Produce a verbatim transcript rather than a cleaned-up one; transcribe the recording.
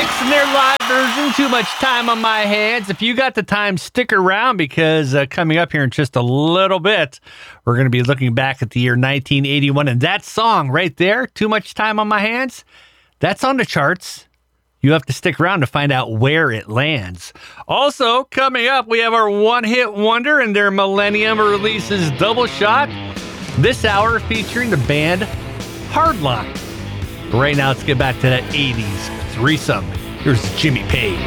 Styx and their live version, Too Much Time on My Hands. If you got the time, stick around because uh, coming up here in just a little bit, we're going to be looking back at the year nineteen eighty-one. And that song right there, Too Much Time on My Hands, that's on the charts. You have to stick around to find out where it lands. Also, coming up, we have our one-hit wonder and their Millennium releases Double Shot. This hour featuring the band Hardline. But right now, let's get back to that eighties threesome. Here's Jimmy Page.